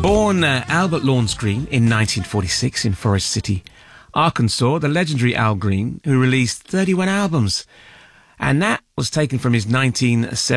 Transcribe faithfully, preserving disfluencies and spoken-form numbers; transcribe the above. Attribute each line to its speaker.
Speaker 1: Born uh, Albert Lawrence Green in nineteen forty-six in Forest City, Arkansas, the legendary Al Green, who released thirty-one albums. And that was taken from his nineteen seventy